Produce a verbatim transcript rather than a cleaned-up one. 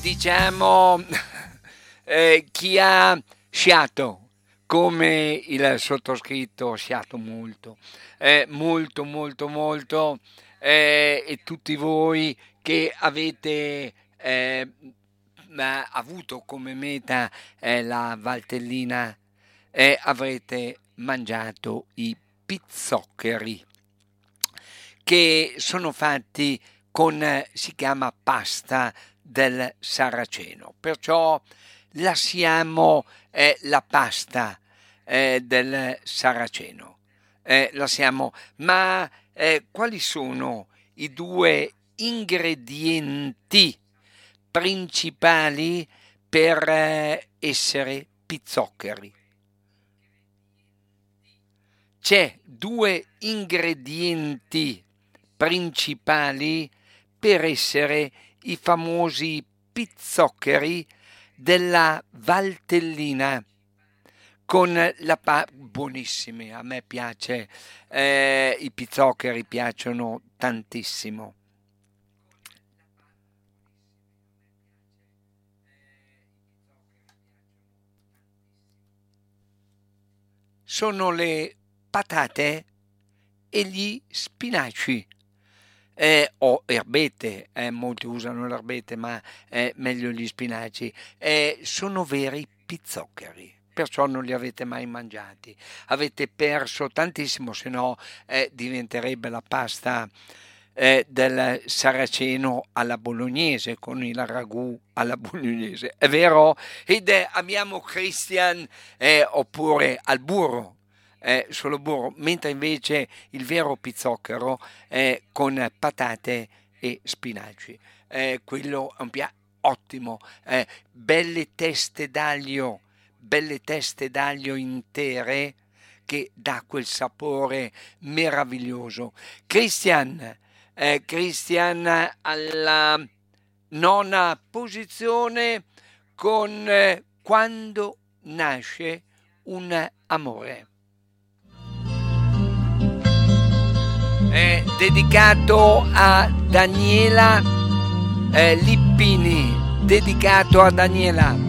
diciamo, eh, chi ha sciato, come il sottoscritto, ha sciato molto, eh, molto, molto, molto, eh, e tutti voi che avete eh, ma avuto come meta eh, la Valtellina, eh, avrete mangiato i pizzoccheri che sono fatti con, eh, si chiama pasta del Saraceno, perciò lasciamo eh, la pasta eh, del Saraceno, eh, lasciamo, ma eh, quali sono i due ingredienti principali per eh, essere pizzoccheri? C'è due ingredienti principali per essere i famosi pizzoccheri della Valtellina con la pa- buonissimi, a me piace, eh, i pizzoccheri piacciono tantissimo. Sono le patate e gli spinaci. Eh, o erbette, eh, molti usano l'erbette, ma è meglio gli spinaci. Eh, sono veri pizzoccheri, perciò non li avete mai mangiati. Avete perso tantissimo, se no eh, diventerebbe la pasta eh, del Saraceno alla bolognese, con il ragù alla bolognese. È vero? Ed eh, abbiamo Christian eh, oppure al burro. Eh, solo burro, mentre invece il vero pizzocchero è con patate e spinaci. Eh, quello è un piatto ottimo, eh, belle teste d'aglio, belle teste d'aglio intere che dà quel sapore meraviglioso. Christian, eh, Christian alla nona posizione con eh, Quando nasce un amore. È dedicato a Daniela eh, Lippini, dedicato a Daniela.